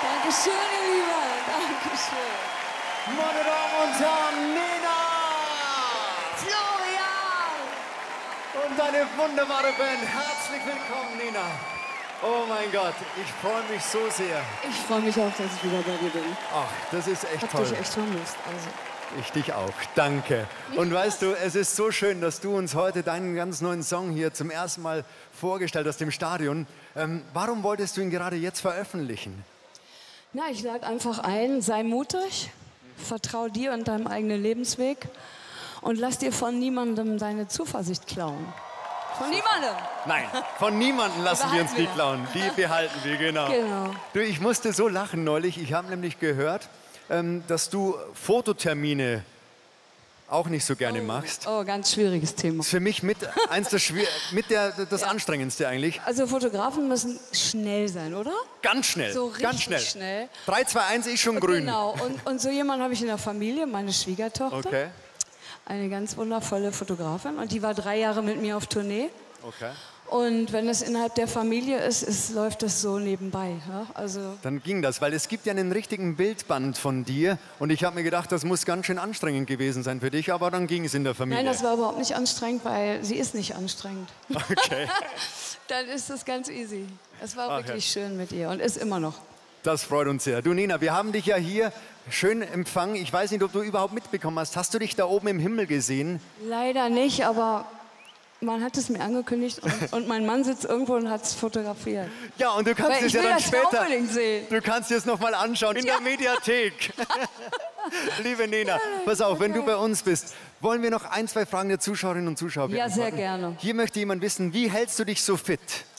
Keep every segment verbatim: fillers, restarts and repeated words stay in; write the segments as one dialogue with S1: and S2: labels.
S1: Dankeschön, ihr Lieber. Dankeschön.
S2: Meine Damen und Herren, Nina!
S1: Florian!
S2: Und eine wunderbare Band. Herzlich willkommen, Nina. Oh mein Gott, ich freue mich so sehr.
S1: Ich freue mich auch, dass ich wieder bei dir bin.
S2: Ach, das ist echt
S1: Hab
S2: toll.
S1: dich echt vermisst. Also.
S2: Ich dich auch, danke. Und weißt du, es ist so schön, dass du uns heute deinen ganz neuen Song hier zum ersten Mal vorgestellt hast im Stadion. Ähm, warum wolltest du ihn gerade jetzt veröffentlichen?
S1: Na, ich lade einfach ein, sei mutig, vertrau dir und deinem eigenen Lebensweg und lass dir von niemandem deine Zuversicht klauen. Von niemandem?
S2: Nein, von niemandem lassen
S1: Die
S2: wir uns die
S1: behalten wir.
S2: klauen. Die behalten wir, genau.
S1: Genau.
S2: Du, ich musste so lachen neulich. Ich habe nämlich gehört, ähm, dass du Fototermine auch nicht so gerne machst.
S1: Oh, ganz schwieriges Thema.
S2: Das ist für mich mit eins der Schwier mit der, das
S1: Ja.
S2: Anstrengendste eigentlich.
S1: Also Fotografen müssen schnell sein, oder?
S2: Ganz schnell,
S1: So richtig
S2: ganz schnell.
S1: schnell.
S2: drei, zwei, eins ist schon grün.
S1: Genau. Und, und so jemanden habe ich in der Familie, meine Schwiegertochter.
S2: Okay,
S1: Eine ganz wundervolle Fotografin. Und die war drei Jahre mit mir auf Tournee.
S2: okay.
S1: Und wenn es innerhalb der Familie ist, ist läuft das so nebenbei. Ja? Also
S2: Dann ging das, weil es gibt ja einen richtigen Bildband von dir. Und ich habe mir gedacht, das muss ganz schön anstrengend gewesen sein für dich, aber dann ging es in der Familie.
S1: nein, das war überhaupt nicht anstrengend, weil sie ist nicht anstrengend.
S2: Okay,
S1: Dann ist das ganz easy. Es war
S2: Ach,
S1: wirklich schön mit ihr und ist immer noch.
S2: das freut uns sehr. Du Nina, wir haben dich ja hier schön empfangen. Ich weiß nicht, ob du überhaupt mitbekommen hast. Hast du dich da oben im Himmel gesehen?
S1: Leider nicht, aber man hat es mir angekündigt und, und mein Mann sitzt irgendwo und hat es fotografiert.
S2: Ja, und du kannst
S1: Weil
S2: es
S1: ich
S2: ja
S1: will
S2: dann
S1: das ja
S2: später.
S1: unbedingt sehen.
S2: Du kannst es noch mal anschauen in der Mediathek. Liebe Nina, pass auf, wenn du bei uns bist, wollen wir noch ein, zwei Fragen der Zuschauerinnen und Zuschauer
S1: Ja, sehr
S2: beantworten?
S1: gerne.
S2: Hier möchte jemand wissen, wie hältst du dich so fit?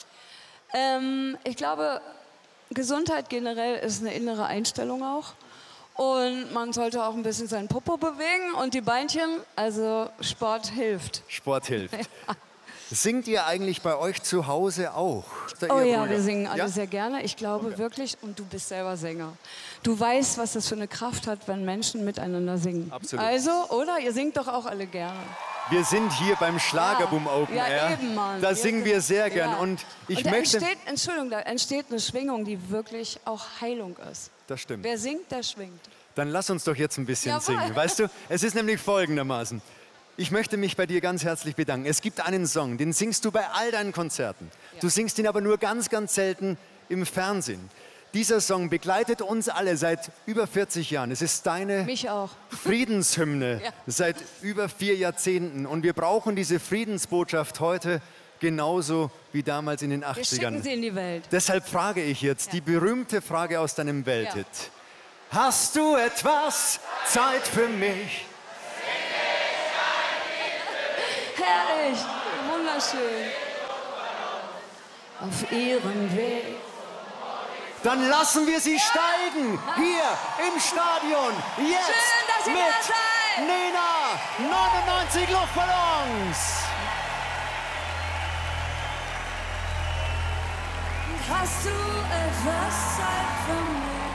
S1: Ähm, ich glaube, Gesundheit generell ist eine innere Einstellung auch. Und man sollte auch ein bisschen seinen Popo bewegen und die Beinchen. Also Sport hilft.
S2: Sport hilft. Singt ihr eigentlich bei euch zu Hause auch?
S1: Oh
S2: Ihr
S1: ja,
S2: Brüder?
S1: wir singen alle
S2: Ja?
S1: sehr gerne. Ich glaube wirklich, und du bist selber Sänger. Du weißt, was das für eine Kraft hat, wenn Menschen miteinander singen.
S2: Absolut.
S1: Also, oder? Ihr singt doch auch alle gerne.
S2: Wir sind hier beim Schlagerboom Open
S1: ja,
S2: Air.
S1: eben, Mann.
S2: Da
S1: Wir
S2: singen
S1: sind-
S2: wir sehr gern.
S1: Ja.
S2: Und ich
S1: und da
S2: möchte.
S1: Entsteht, Entschuldigung, da entsteht eine Schwingung, die wirklich auch Heilung ist.
S2: Das stimmt.
S1: Wer singt, der schwingt.
S2: Dann lass uns doch jetzt ein bisschen
S1: Jawohl.
S2: singen. Weißt du, es ist nämlich folgendermaßen. Ich möchte mich bei dir ganz herzlich bedanken. Es gibt einen Song, den singst du bei all deinen Konzerten. Du singst ihn aber nur ganz, ganz selten im Fernsehen. Dieser Song begleitet uns alle seit über vierzig Jahren. Es ist deine
S1: Mich auch.
S2: Friedenshymne
S1: Ja.
S2: seit über vier Jahrzehnten. Und wir brauchen diese Friedensbotschaft heute genauso wie damals in den
S1: Wir schicken
S2: achtzigern.
S1: sie in die Welt.
S2: Deshalb frage ich jetzt die berühmte Frage aus deinem Welthit. Hast du etwas Zeit für mich?
S1: Herrlich, wunderschön. Auf ihrem Weg.
S2: Dann lassen wir sie steigen, hier im Stadion, jetzt
S1: Schön, dass ihr
S2: mit
S1: da seid.
S2: Nina, neunundneunzig Luftballons.
S1: Hast du etwas Zeit für mich?